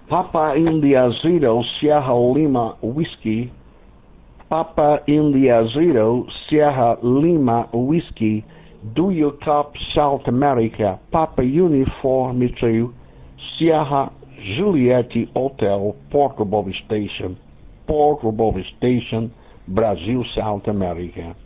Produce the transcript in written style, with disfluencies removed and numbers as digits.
Papa India Zero Sierra Lima Whiskey, Papa India Zero Sierra Lima Whiskey, do you cop South America, Papa Uniform 2, Sierra Juliet Hotel, Portobello Station, Brazil, South America.